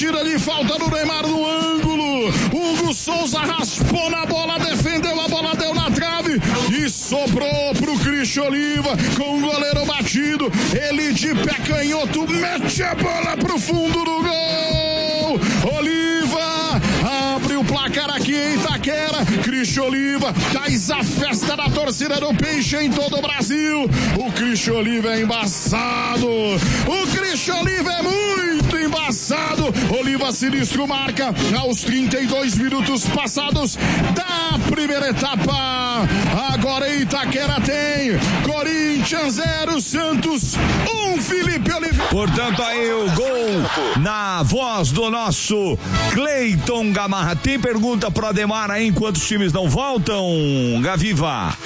batida de falta do Neymar no ângulo. Hugo Souza raspou na bola, defendeu a bola, deu na trave e sobrou pro Christian Oliva com o goleiro batido. Ele de pé canhoto mete a bola pro fundo do gol. Oliva abre o placar aqui em Itaquera. Christian Oliva traz a festa da torcida do Peixe em todo o Brasil. O Christian Oliva é embaçado. O Christian Oliva é muito embaçado. Oliva sinistro marca aos 32 minutos passados da primeira etapa. Agora em Itaquera tem Corinthians 0, Santos 1, Felipe Oliveira. Portanto, aí o gol na voz do nosso Cleiton Gamarra. Tem pergunta pro Ademar aí enquanto os times não voltam, Gaviva?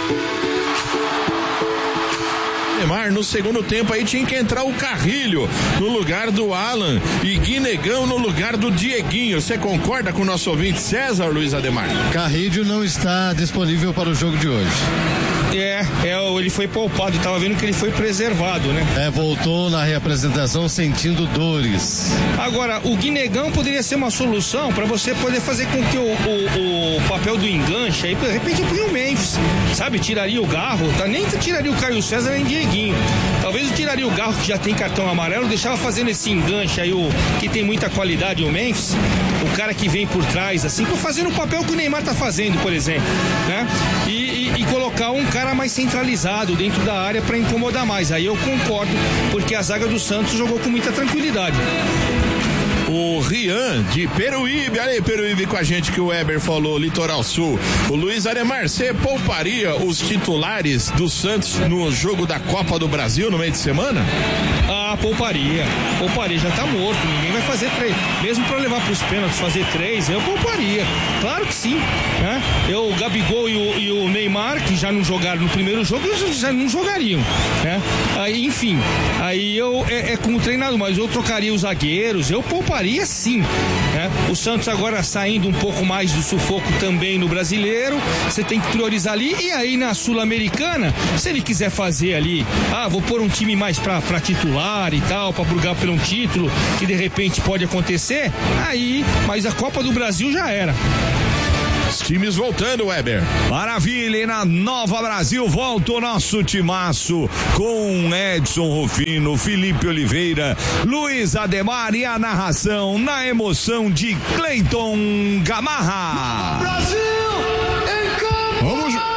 Neymar, no segundo tempo aí tinha que entrar o Carrilho no lugar do Alan e Guinegão no lugar do Dieguinho. Você concorda com o nosso ouvinte César, Luiz Ademar? Carrilho não está disponível para o jogo de hoje. Ele foi poupado, estava vendo que ele foi preservado, né? Voltou na reapresentação sentindo dores. Agora, o Guinegão poderia ser uma solução para você poder fazer com que o papel do enganche, aí de repente eu ponho o Memphis, sabe? Tiraria o Garro, nem tiraria o Caio César nem Dieguinho. Talvez eu tiraria o Garro, que já tem cartão amarelo, deixava fazendo esse enganche aí, que tem muita qualidade, o Memphis, o cara que vem por trás, assim, fazendo o papel que o Neymar tá fazendo, por exemplo, né? E colocar um cara mais centralizado dentro da área para incomodar mais. Aí eu concordo, porque a zaga do Santos jogou com muita tranquilidade. O Rian de Peruíbe, olha aí Peruíbe com a gente que o Weber falou, Litoral Sul. O Luiz Ademar, você pouparia os titulares do Santos no jogo da Copa do Brasil no meio de semana? Pouparia, já tá morto, ninguém vai fazer 3, mesmo pra levar pros pênaltis, fazer 3, eu pouparia, claro que sim, né? O Gabigol e o Neymar, que já não jogaram no primeiro jogo, já não jogariam, né? Aí, enfim, aí é como treinador, mas eu trocaria os zagueiros, eu pouparia sim, né? O Santos agora saindo um pouco mais do sufoco também no brasileiro, você tem que priorizar ali, e aí na Sul-Americana, se ele quiser fazer ali, vou pôr um time mais pra titular e tal, pra brigar por um título que de repente pode acontecer, aí, mas a Copa do Brasil já era. Os times voltando, Weber. Maravilha, e na Nova Brasil volta o nosso timaço com Edson Rufino, Felipe Oliveira, Luiz Ademar e a narração na emoção de Cleiton Gamarra. Brasil em campo!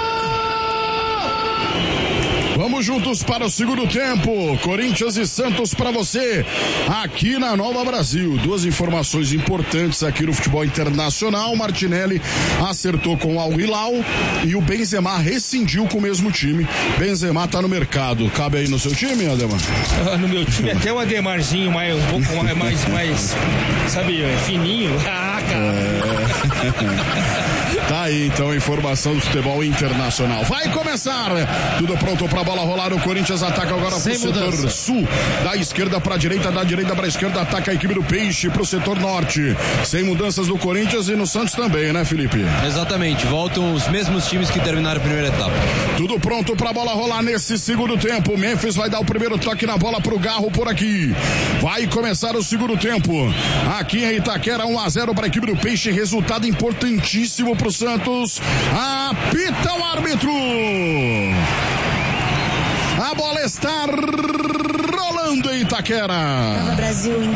Vamos juntos para o segundo tempo. Corinthians e Santos para você aqui na Nova Brasil. Duas informações importantes aqui no futebol internacional. Martinelli acertou com o Al Hilal e o Benzema rescindiu com o mesmo time. Benzema tá no mercado. Cabe aí no seu time, Ademar? No meu time até o Ademarzinho um pouco mais sabe, fininho. Tá aí então a informação do futebol internacional. Vai começar. Tudo pronto pra bola rolar. O Corinthians ataca agora pro setor sul. Da esquerda pra direita, da direita pra esquerda. Ataca a equipe do Peixe pro setor norte. Sem mudanças no Corinthians e no Santos também, né, Felipe? Exatamente. Voltam os mesmos times que terminaram a primeira etapa. Tudo pronto pra bola rolar nesse segundo tempo. Memphis vai dar o primeiro toque na bola pro Garro por aqui. Vai começar o segundo tempo. Aqui em Itaquera, 1-0 pra equipe do Peixe. Resultado importantíssimo pro Santos. Apita o árbitro. A bola está rolando em Itaquera. Nova Brasil em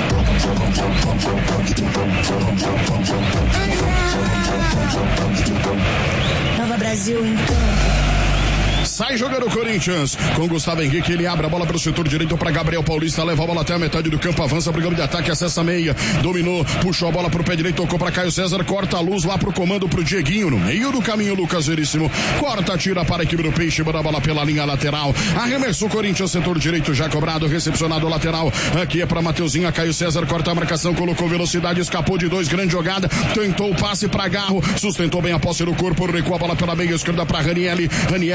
Nova Brasil em Sai jogando o Corinthians com Gustavo Henrique, ele abre a bola para o setor direito para Gabriel Paulista, leva a bola até a metade do campo, avança para o campo de ataque, acessa a meia, dominou, puxou a bola para o pé direito, tocou para Caio César, corta a luz lá para o comando para o Dieguinho, no meio do caminho, Lucas Veríssimo, corta, tira para a equipe do Peixe, manda a bola pela linha lateral, arremessou o Corinthians, setor direito já cobrado, recepcionado lateral, aqui é para Mateuzinho, Caio César, corta a marcação, colocou velocidade, escapou de 2, grande jogada, tentou o passe para Garro, sustentou bem a posse do corpo, recuou a bola pela meia esquerda para Ranielli, Ranielli abre a bola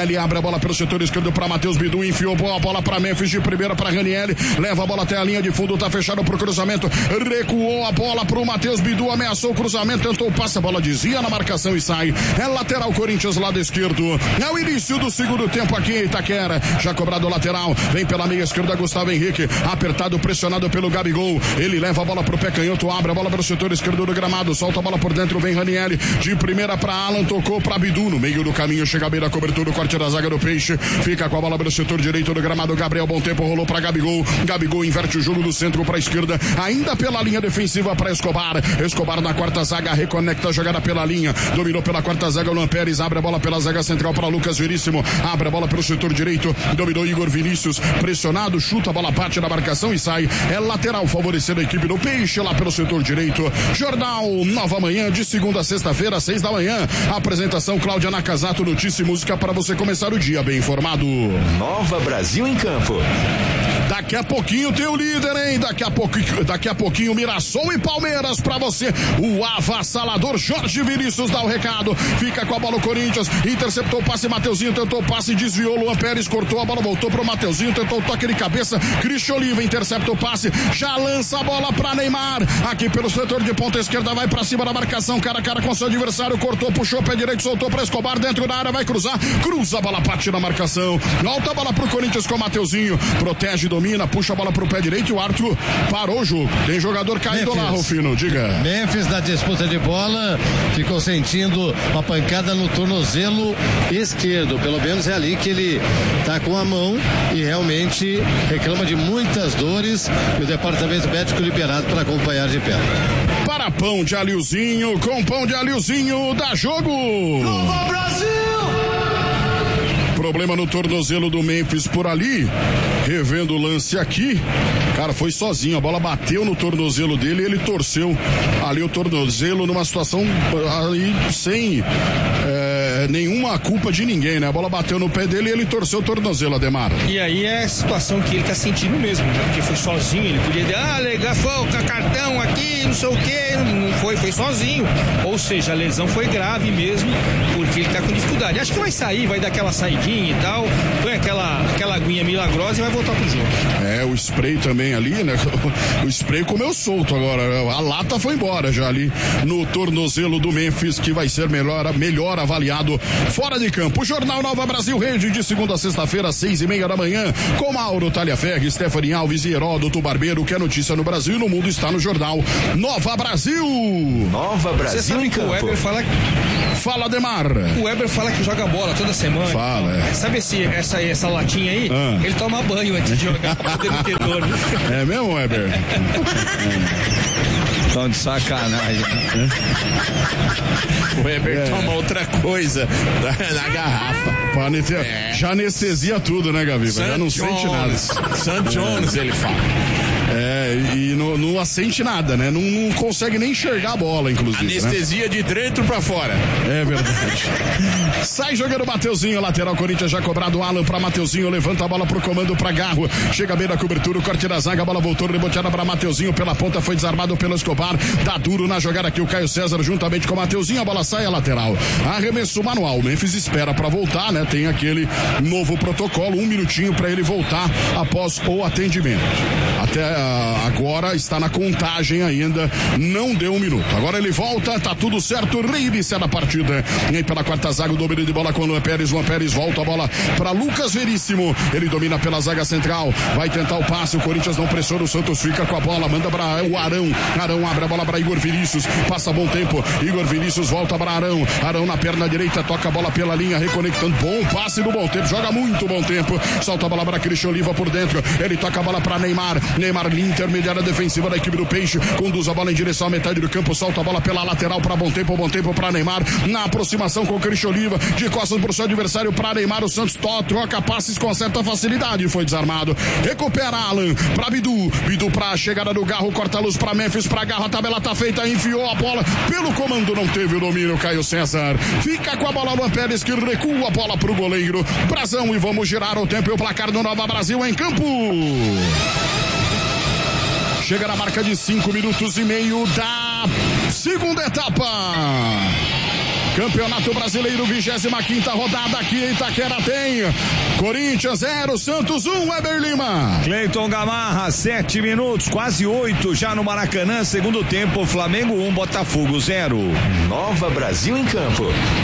bola pelo setor esquerdo para Matheus Bidu, enfiou boa bola para Memphis, de primeira para Ranieri, leva a bola até a linha de fundo, tá fechado pro cruzamento, recuou a bola pro Matheus Bidu, ameaçou o cruzamento, tentou o passe, a bola desvia na marcação e sai. É lateral Corinthians, lado esquerdo. É o início do segundo tempo aqui em Itaquera. Já cobrado o lateral, vem pela meia esquerda Gustavo Henrique, apertado, pressionado pelo Gabigol. Ele leva a bola pro pé canhoto, abre a bola pelo setor esquerdo do gramado, solta a bola por dentro, vem Ranieri, de primeira para Alan, tocou para Bidu, no meio do caminho, chega a beira, cobertura, corte da zaga do Peixe, fica com a bola pelo setor direito do gramado, Gabriel, bom tempo, rolou para Gabigol, Gabigol inverte o jogo do centro para a esquerda, ainda pela linha defensiva para Escobar na quarta zaga, reconecta a jogada pela linha, dominou pela quarta zaga, o Luan Pérez, abre a bola pela zaga central para Lucas Veríssimo, abre a bola pelo setor direito, dominou Igor Vinícius, pressionado, chuta, a bola bate na marcação e sai. É lateral favorecendo a equipe do Peixe lá pelo setor direito. Jornal Nova Manhã, de segunda a sexta-feira, 6 da manhã. Apresentação Cláudia Nakazato, notícia e música para você começar o dia bem informado. Nova Brasil em Campo. Daqui a pouquinho tem o líder, hein? Daqui a pouquinho Mirassol e Palmeiras pra você. O avassalador Jorge Vinícius dá o recado. Fica com a bola o Corinthians. Interceptou o passe, Mateuzinho tentou o passe, desviou, Luan Pérez cortou a bola, voltou pro Mateuzinho, tentou o toque de cabeça. Cristian Oliva intercepta o passe, já lança a bola pra Neymar. Aqui pelo setor de ponta esquerda, vai pra cima da marcação, cara a cara com seu adversário, cortou, puxou, pé direito, soltou pra Escobar, dentro da área, vai cruzar, cruza a bola, bate na marcação. Volta a bola pro Corinthians com o Mateuzinho, protege, domina, puxa a bola pro pé direito e o árbitro parou o jogo. Tem jogador caído lá, Rufino, diga. Memphis na disputa de bola ficou sentindo uma pancada no tornozelo esquerdo, pelo menos é ali que ele tá com a mão e realmente reclama de muitas dores e o departamento médico liberado para acompanhar de perto. Para pão de alhozinho, com pão de alhozinho, dá jogo! Nova Brasil! Problema no tornozelo do Memphis por ali, revendo o lance aqui, cara, foi sozinho, a bola bateu no tornozelo dele e ele torceu ali o tornozelo numa situação ali sem nenhuma culpa de ninguém, né? A bola bateu no pé dele e ele torceu o tornozelo, Ademar. E aí é a situação que ele tá sentindo mesmo, né? Porque foi sozinho, ele podia dizer, legal, foi cartão aqui, não sei o que, não foi sozinho. Ou seja, a lesão foi grave mesmo, porque ele tá com dificuldade. Acho que vai sair, vai dar aquela saidinha e tal, põe aquela aguinha milagrosa e vai voltar pro jogo. É, o spray também ali, né? O spray comeu solto agora, a lata foi embora já ali no tornozelo do Memphis, que vai ser melhor avaliado fora de campo. O Jornal Nova Brasil Rede, de segunda a sexta-feira, 6:30 da manhã, com Mauro Talhaferri, Stephanie Alves e Heródoto Barbeiro, que é notícia no Brasil e no mundo está no Jornal Nova Brasil. Nova Brasil. Você sabe em que campo. o Weber fala... Fala, Ademar. O Weber fala que joga bola toda semana. Fala, é. Sabe essa latinha aí? Ele toma banho antes de jogar pra poder não ter dor. É mesmo, Weber? Tão de sacanagem. O Weber toma outra coisa na garrafa. Já anestesia tudo, né, Gabi? Já não sente nada. St. John's, ele fala. E não assente nada, né? Não consegue nem enxergar a bola, inclusive. Anestesia, né? De dentro pra fora. É verdade. Sai jogando o Mateuzinho, lateral Corinthians já cobrado, Alan pra Mateuzinho, levanta a bola pro comando pra Garro, chega bem da cobertura, o corte da zaga, a bola voltou, reboteada pra Mateuzinho, pela ponta foi desarmado pelo Escobar, dá duro na jogada aqui o Caio César juntamente com o Mateuzinho, a bola sai a lateral, arremesso manual, o Memphis espera pra voltar, né? Tem aquele novo protocolo, 1 minutinho pra ele voltar após o atendimento. Até agora está na contagem ainda, não deu 1 minuto. Agora ele volta, tá tudo certo, reinicia a partida. Vem pela quarta zaga, o domínio de bola com o Luan Pérez volta a bola para Lucas Veríssimo. Ele domina pela zaga central, vai tentar o passe, o Corinthians não pressiona, o Santos fica com a bola, manda para o Arão. Arão abre a bola para Igor Vinícius, passa bom tempo, Igor Vinícius volta para Arão. Arão na perna direita, toca a bola pela linha, reconectando, bom passe no bom tempo, joga muito bom tempo, solta a bola para Cristian Oliva por dentro, ele toca a bola para Neymar, linha intermediária defensiva da equipe do Peixe, conduz a bola em direção à metade do campo, solta a bola pela lateral para bom tempo para Neymar, na aproximação com o Cristian Oliva, de costas pro seu adversário para Neymar, o Santos troca passes com certa facilidade, foi desarmado, recupera Alan para Bidu pra chegada do Garro, corta a luz para Memphis, para Garro, a tabela tá feita, enfiou a bola pelo comando, não teve o domínio, Caio César, fica com a bola Luan Pérez, que recua a bola pro goleiro Brazão, e vamos girar o tempo e o placar do Nova Brasil em campo. Chega na marca de 5 minutos e meio da segunda etapa. Campeonato Brasileiro, 25ª rodada aqui em Itaquera tem Corinthians 0, Santos 1, Weber Lima. Cleiton Gamarra, 7 minutos, quase 8 já no Maracanã, segundo tempo, Flamengo 1, Botafogo 0. Nova Brasil em campo.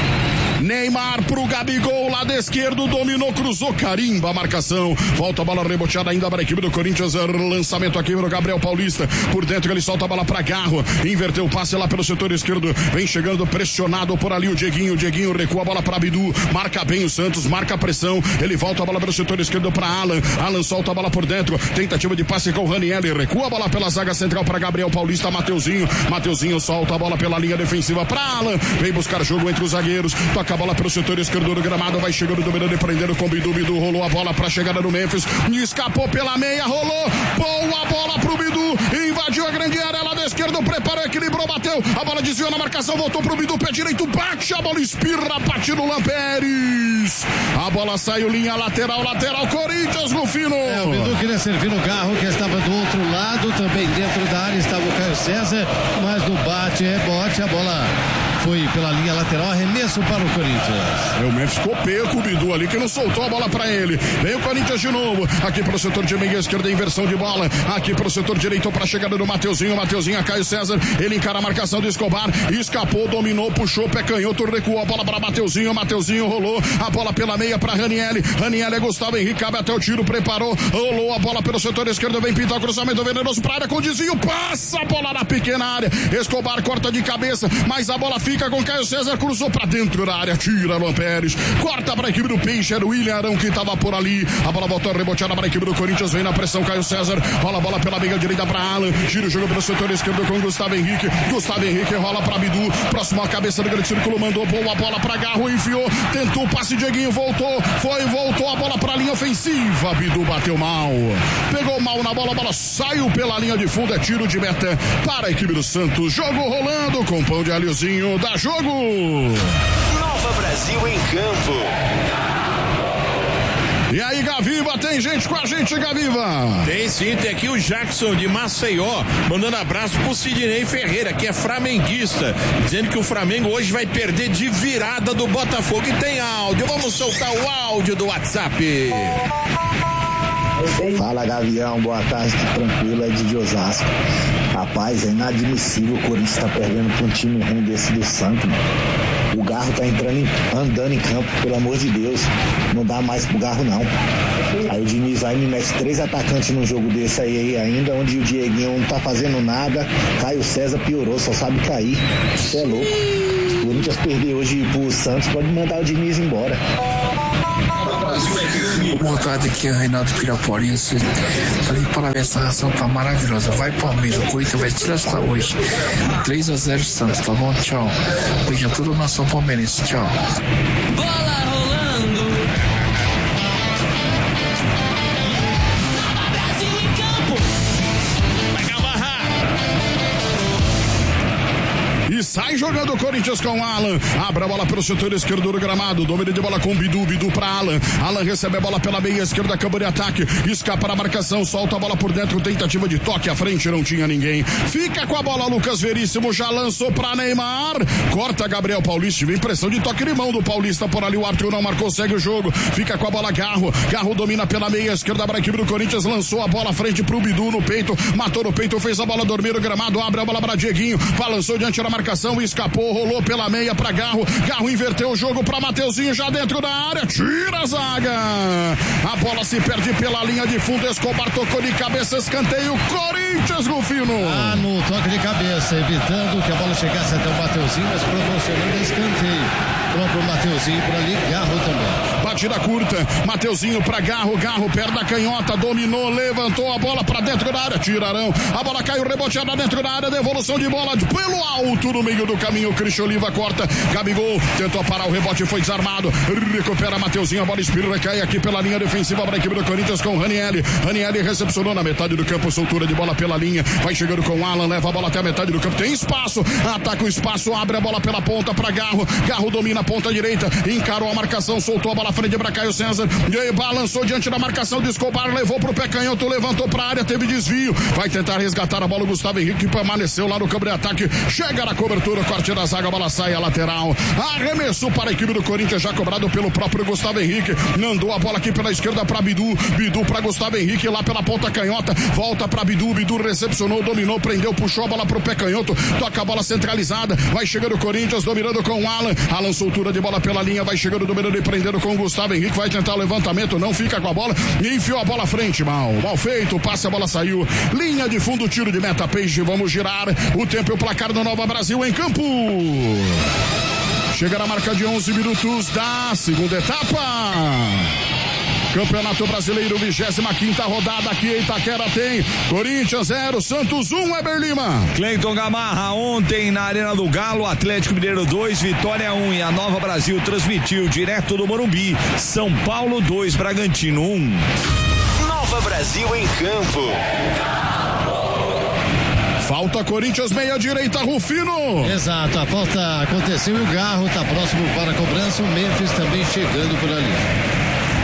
Neymar pro Gabigol, lado esquerdo, dominou, cruzou, carimba a marcação, volta a bola reboteada ainda para a equipe do Corinthians, lançamento aqui pro Gabriel Paulista, por dentro ele solta a bola pra Garro, inverteu o passe lá pelo setor esquerdo, vem chegando pressionado por ali o Dieguinho recua a bola pra Bidu, marca bem o Santos, marca a pressão, ele volta a bola pelo setor esquerdo pra Alan solta a bola por dentro, tentativa de passe com o Raniel, recua a bola pela zaga central pra Gabriel Paulista, Mateuzinho solta a bola pela linha defensiva pra Alan, vem buscar jogo entre os zagueiros, toca a bola pelo setor esquerdo do gramado, vai chegando, dominando e prendendo com Bidu, rolou a bola pra chegada do Memphis, escapou pela meia, rolou, boa bola pro Bidu, invadiu a grande área lá da esquerda, preparou, equilibrou, bateu, a bola desviou na marcação, voltou pro Bidu, pé direito, bate, a bola espirra, bate no Lampérez, a bola saiu, linha lateral, Corinthians, Rufino. O Bidu queria servir no Garro, que estava do outro lado, também dentro da área estava o Caio César, mas no bate-rebote, a bola foi pela linha lateral, arremesso para o Corinthians. O Memphis ficou com o Bidu ali, que não soltou a bola para ele. Vem o Corinthians de novo, aqui pro setor de meia esquerda, inversão de bola, aqui pro setor direito para a chegada do Mateuzinho, a Caio César, ele encara a marcação do Escobar, escapou, dominou, puxou, pé canhoto, recuou a bola para Mateuzinho rolou, a bola pela meia para Raniel é Gustavo Henrique, cabe até o tiro, preparou, rolou a bola pelo setor esquerdo, vem pintar o cruzamento venenoso para a área com desvio, passa a bola na pequena área, Escobar corta de cabeça, mas a bola fica com Caio César, cruzou pra dentro da área, tira Luan Pérez, corta pra equipe do Peixe, era o William Arão que tava por ali, a bola voltou reboteada pra equipe do Corinthians, vem na pressão Caio César, rola a bola pela meia direita pra Alan, gira o jogo pelo setor esquerdo com Gustavo Henrique rola pra Bidu, próximo à cabeça do grande círculo, mandou boa bola pra Garro, enfiou, tentou o passe, Dieguinho voltou a bola pra linha ofensiva, Bidu bateu mal, pegou mal na bola, a bola saiu pela linha de fundo, é tiro de meta para a equipe do Santos, jogo rolando com pão de alhozinho da jogo. Nova Brasil em campo. E aí, Gaviva, tem gente com a gente, Gaviva? Tem sim, tem aqui o Jackson de Maceió, mandando abraço pro Sidney Ferreira, que é flamenguista, dizendo que o Flamengo hoje vai perder de virada do Botafogo. E tem áudio, vamos soltar o áudio do WhatsApp. Fala, Gavião, boa tarde, tranquilo, é de Osasco. Rapaz, é inadmissível o Corinthians tá perdendo pra um time ruim desse do Santos, mano. O Garro tá andando em campo, pelo amor de Deus. Não dá mais pro Garro, não. Aí o Diniz vai e me mete 3 atacantes num jogo desse aí ainda, onde o Dieguinho não tá fazendo nada. Caio César piorou, só sabe cair. Isso é louco. O Corinthians perder hoje pro Santos, pode mandar o Diniz embora. Boa tarde, aqui é o Reinaldo Piraporinho. Falei, parabéns, essa ração tá maravilhosa. Vai Palmeiras, o Corinthians vai tirar essa hoje. 3-0 Santos, tá bom? Tchau. Beijo a toda a nação palmeirense, tchau. Bola rolando. Brasil em campo. Vai Gamarra. E sai jogando o Corinthians com Alan. Abre a bola pelo setor esquerdo do gramado. Domínio de bola com Bidu pra Alan. Alan recebe a bola pela meia esquerda, campo de ataque. Escapa na marcação, solta a bola por dentro. Tentativa de toque à frente, não tinha ninguém. Fica com a bola Lucas Veríssimo, já lançou pra Neymar. Corta Gabriel Paulista. Vem pressão de toque de mão do Paulista por ali. O Arthur não marcou, segue o jogo. Fica com a bola Garro. Garro domina pela meia esquerda para a equipe do Corinthians. Lançou a bola à frente pro Bidu no peito. Matou no peito, fez a bola dormir no gramado. Abre a bola para Dieguinho. Balançou diante da marcação, escapou, rolou pela meia pra Garro. Garro inverteu o jogo pra Mateuzinho, já dentro da área, tira a zaga. A bola se perde pela linha de fundo. Escobar tocou de cabeça, escanteio. Corinthians, Rufino. No toque de cabeça, evitando que a bola chegasse até o Mateuzinho, mas proporcionando escanteio. O próprio Mateuzinho por ali, Garro também. Batida curta, Mateuzinho pra Garro. Garro perde a canhota, dominou, levantou a bola pra dentro da área, tirarão. A bola caiu reboteada dentro da área, devolução de bola pelo alto no meio do caminho. Cristian Oliva corta, Gabigol tentou parar o rebote, foi desarmado. Recupera Mateuzinho, a bola espirra, cai aqui pela linha defensiva para a equipe do Corinthians com Raniel. Raniel recepcionou na metade do campo, soltura de bola pela linha, vai chegando com o Alan, leva a bola até a metade do campo, tem espaço, ataca o espaço, abre a bola pela ponta para Garro. Garro domina a ponta direita, encarou a marcação, soltou a bola frente frente pra Caio César, e aí balançou diante da marcação de Escobar, levou pro pé canhoto, levantou pra área, teve desvio, vai tentar resgatar a bola o Gustavo Henrique, permaneceu lá no campo de ataque, chega na cobertura, corte da zaga, a bola sai a lateral, arremessou para a equipe do Corinthians, já cobrado pelo próprio Gustavo Henrique, mandou a bola aqui pela esquerda pra Bidu pra Gustavo Henrique, lá pela ponta canhota, volta pra Bidu recepcionou, dominou, prendeu, puxou a bola pro pé canhoto, toca a bola centralizada, vai chegando o Corinthians, dominando com o Alan soltura de bola pela linha, vai chegando, dominando e prendendo com o Gustavo Henrique, vai tentar o levantamento, não fica com a bola, e enfiou a bola à frente, mal feito, passe, a bola saiu, linha de fundo, tiro de meta, Peixe, vamos girar, o tempo e o placar do Nova Brasil em campo. Chega na marca de 11 minutos da segunda etapa. Campeonato Brasileiro, 25ª rodada aqui em Itaquera tem Corinthians 0, Santos 1, Weber Lima. Cleiton Gamarra, ontem na Arena do Galo, Atlético Mineiro 2, Vitória 1, e a Nova Brasil transmitiu direto do Morumbi, São Paulo 2, Bragantino 1. Nova Brasil em campo. Falta Corinthians, meia direita, Rufino. Exato, a falta aconteceu e o Garro está próximo para a cobrança, o Memphis também chegando por ali.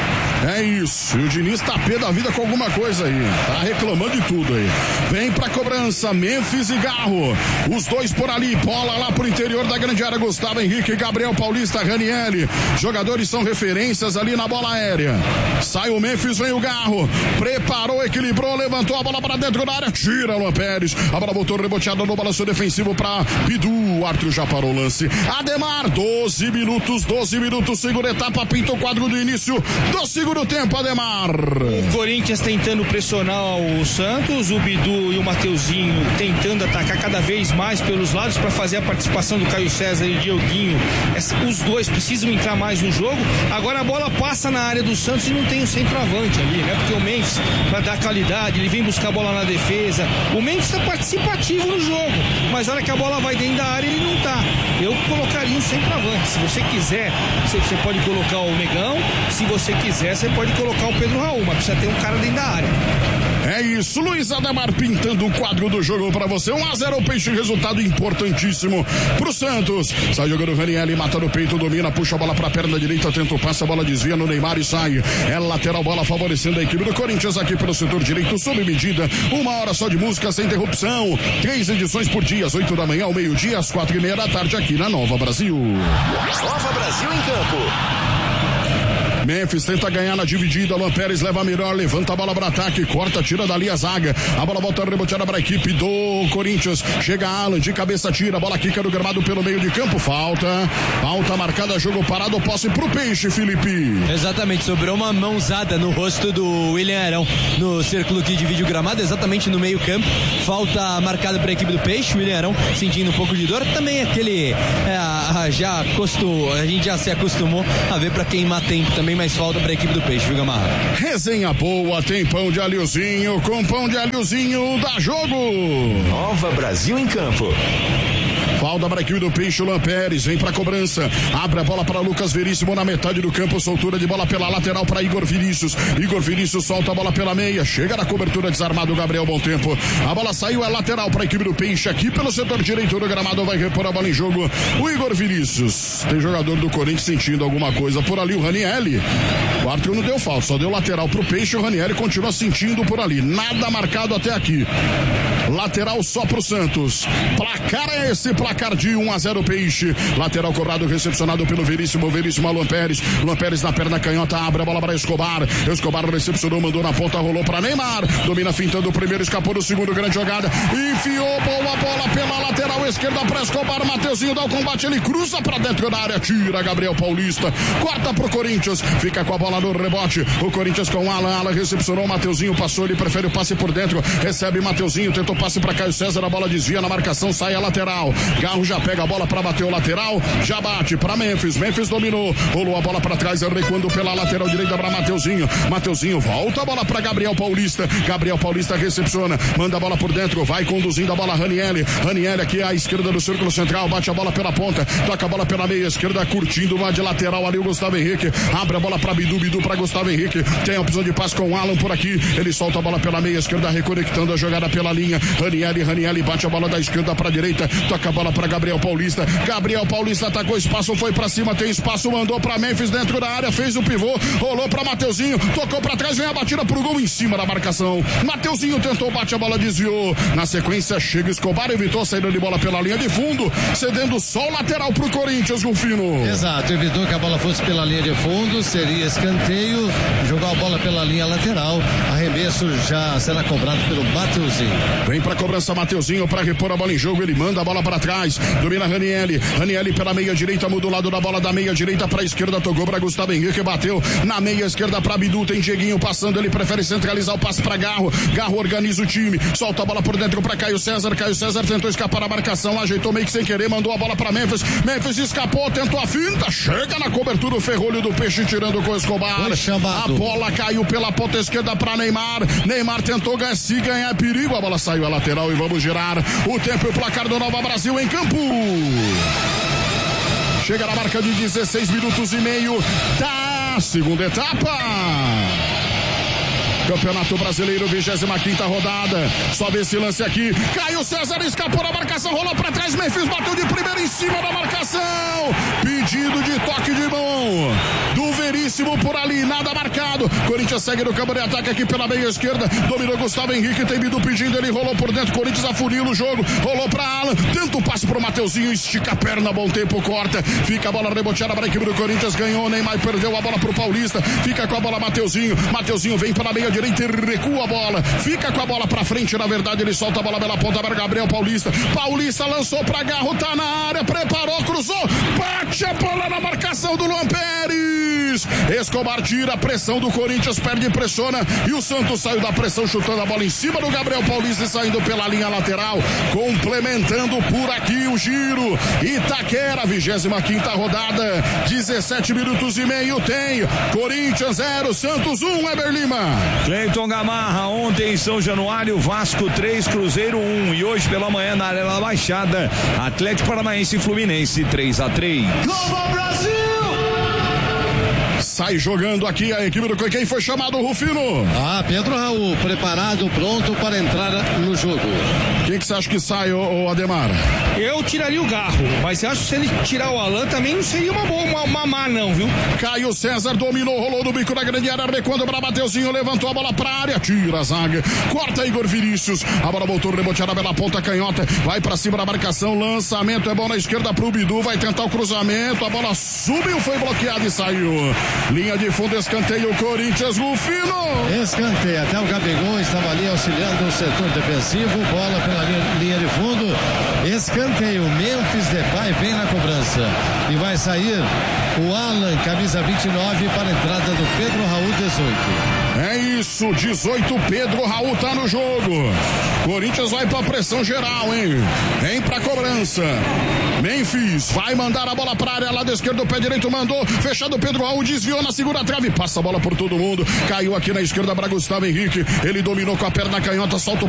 É isso, e o Diniz tá pé da vida com alguma coisa aí, tá reclamando de tudo aí. Vem pra cobrança, Memphis e Garro, os dois por ali, bola lá pro interior da grande área, Gustavo Henrique, Gabriel Paulista, Ranieri, jogadores são referências ali na bola aérea. Sai o Memphis, vem o Garro, preparou, equilibrou, levantou a bola para dentro da área, tira Luan Pérez, a bola voltou reboteada no balanço defensivo pra Bidu, o árbitro já parou o lance. Ademar, 12 minutos, segunda etapa, pinta o quadro do início do segundo tempo, Ademar. O Corinthians tentando pressionar o Santos, o Bidu e o Mateuzinho tentando atacar cada vez mais pelos lados para fazer a participação do Caio César e o Dioguinho. Os dois precisam entrar mais no jogo. Agora a bola passa na área do Santos e não tem o centroavante ali, né? Porque o Memphis, para dar qualidade, ele vem buscar a bola na defesa. O Memphis está participativo no jogo, mas a hora que a bola vai dentro da área ele não tá. Eu colocaria um centroavante. Se você quiser, você pode colocar o Negão. Se você quiser, você pode colocar o Pedro Raul, mas precisa ter um cara dentro da área. É isso, Luiz Ademar pintando o quadro do jogo pra você. 1-0 o Peixe, resultado importantíssimo pro Santos. Sai jogando o Ranieri, mata no peito, domina, puxa a bola pra perna direita, tenta o passe, a bola desvia no Neymar e sai. É lateral, bola favorecendo a equipe do Corinthians aqui pelo setor direito, sob medida. 1 hora só de música sem interrupção. 3 edições por dia, às 8 da manhã ao meio-dia, às 4:30 da tarde aqui na Nova Brasil. Nova Brasil em campo. Memphis tenta ganhar na dividida, Luan Pérez leva melhor, levanta a bola para ataque, corta, tira dali a zaga, a bola volta reboteada para a equipe do Corinthians, chega Alan, de cabeça tira, a bola quica no gramado pelo meio de campo, falta marcada, jogo parado, posse pro Peixe, Felipe. Exatamente, sobrou uma mãozada no rosto do William Arão, no círculo que divide o gramado, exatamente no meio campo, falta marcada para a equipe do Peixe, William Arão sentindo um pouco de dor, também aquele, a gente já se acostumou a ver para queimar tempo também, mais falta para a equipe do Peixe, viu, Gamarra? Resenha boa, tem pão de alhozinho, com pão de alhozinho dá jogo. Nova Brasil em campo. Falta para a equipe do Peixe, Luan Pérez, vem para cobrança, abre a bola para Lucas Veríssimo na metade do campo, soltura de bola pela lateral para Igor Vinícius solta a bola pela meia, chega na cobertura, desarmado o Gabriel, bom tempo, a bola saiu, é lateral para a equipe do Peixe, aqui pelo setor direito do gramado, vai repor a bola em jogo, o Igor Vinícius, tem jogador do Corinthians sentindo alguma coisa por ali, o Ranieri, o árbitro não deu falta, só deu lateral pro Peixe, o Ranieri continua sentindo por ali, nada marcado até aqui, lateral só pro Santos, placar é esse, placar de 1-0 Peixe, lateral cobrado, recepcionado pelo Veríssimo a Luan Pérez na perna canhota, abre a bola para Escobar recepcionou, mandou na ponta, rolou para Neymar, domina fintando o primeiro, escapou do segundo, grande jogada, enfiou boa bola pela lateral esquerda para Escobar, Mateuzinho dá o combate, ele cruza para dentro da área, tira Gabriel Paulista, corta pro Corinthians, fica com a bola no rebote, o Corinthians com Alan recepcionou, Mateuzinho passou, ele prefere o passe por dentro, recebe Mateuzinho, tentou passe para Caio César, a bola desvia na marcação, sai a lateral, Garro já pega a bola para bater o lateral, já bate para Memphis dominou, rolou a bola para trás, recuando pela lateral direita para Mateuzinho volta a bola para Gabriel Paulista recepciona, manda a bola por dentro, vai conduzindo a bola Ranieri aqui esquerda do círculo central, bate a bola pela ponta, toca a bola pela meia esquerda, curtindo uma de lateral ali o Gustavo Henrique, abre a bola para Bidu para Gustavo Henrique, tem a opção de passe com o Alan por aqui, ele solta a bola pela meia esquerda, reconectando a jogada pela linha, Ranieri bate a bola da esquerda para direita, toca a bola para Gabriel Paulista atacou espaço, foi para cima, tem espaço, mandou para Memphis dentro da área, fez o pivô, rolou para Mateuzinho, tocou para trás, vem a batida pro gol em cima da marcação, Mateuzinho tentou, bate a bola, desviou, na sequência chega Escobar, evitou a saída de bola pela linha de fundo, cedendo só o lateral pro Corinthians, Rufino. Exato, evitou que a bola fosse pela linha de fundo, seria escanteio, jogou a bola pela linha lateral, arremesso já será cobrado pelo Mateuzinho. Vem pra cobrança Mateuzinho para repor a bola em jogo, ele manda a bola para trás, domina Ranieri pela meia direita, muda o lado da bola da meia direita para esquerda, tocou para Gustavo Henrique, bateu na meia esquerda para Bidu, tem Dieguinho passando, ele prefere centralizar o passe para Garro organiza o time, solta a bola por dentro para Caio César tentou escapar da marcação, ajeitou meio que sem querer, mandou a bola para Memphis escapou, tentou a finta, chega na cobertura o Ferrolho do Peixe, tirando com o Escobar, a bola caiu pela ponta esquerda para Neymar tentou ganhar perigo, a bola saiu a lateral e vamos girar o tempo e o placar do Nova Brasil em campo. Chega na marca de 16 minutos e meio da segunda etapa. Campeonato Brasileiro, 25ª rodada. Sobe esse lance aqui. Caio César escapou da marcação, rolou pra trás. Memphis bateu de primeira em cima da marcação. Pedido de toque de mão do Veríssimo por ali, nada marcado. Corinthians segue no campo de ataque aqui pela meia esquerda. Dominou Gustavo Henrique, tem Bidu pedindo, ele rolou por dentro. Corinthians afunila o jogo, rolou pra Alan. Tenta o passe pro Mateuzinho, estica a perna, bom tempo, corta. Fica a bola reboteada para a equipe do Corinthians. Ganhou, Neymar perdeu a bola pro Paulista. Fica com a bola Mateuzinho vem para a meia direita e recua a bola, fica com a bola pra frente, na verdade ele solta a bola pela ponta para Gabriel Paulista lançou pra Garro, tá na área, preparou, cruzou, bate a bola na marcação do Luan Pérez, Escobar tira a pressão do Corinthians, perde e pressiona, e o Santos saiu da pressão, chutando a bola em cima do Gabriel Paulista e saindo pela linha lateral, complementando por aqui o giro, Itaquera, 25ª rodada, 17 minutos e meio, tem Corinthians 0, Santos 1, Eber Lima. Cleiton Gamarra, ontem em São Januário, Vasco 3, Cruzeiro 1, e hoje pela manhã na Arena da Baixada, Atlético Paranaense e Fluminense 3-3. Nova Brasil! Sai jogando aqui a equipe do quem foi chamado, Rufino? Pedro Raul, preparado, pronto para entrar no jogo. Quem que você acha que sai, ô Ademar? Eu tiraria o Garro, mas acho que se ele tirar o Alan também não seria uma boa, uma má não, viu? Caio César dominou, rolou no bico da grande área, recuando para Mateuzinho, levantou a bola pra área, tira a zaga, corta Igor Vinícius, a bola voltou reboteada pela ponta canhota, vai pra cima da marcação, lançamento é bom na esquerda pro Bidu, vai tentar o cruzamento, a bola subiu, foi bloqueada e saiu. Linha de fundo, escanteio, Corinthians, Rufino. Escanteio, até o Gabigol estava ali auxiliando o setor defensivo, bola pela linha de fundo, escanteio, Memphis Depay vem na cobrança e vai sair o Alan, camisa 29, para a entrada do Pedro Raul, 18. É isso, 18, Pedro Raul tá no jogo. Corinthians vai pra pressão geral, hein? Vem pra cobrança. Memphis vai mandar a bola pra área, lado esquerdo, pé direito mandou, fechado Pedro Raul, desviou na segunda trave, passa a bola por todo mundo, caiu aqui na esquerda para Gustavo Henrique, ele dominou com a perna canhota, solta o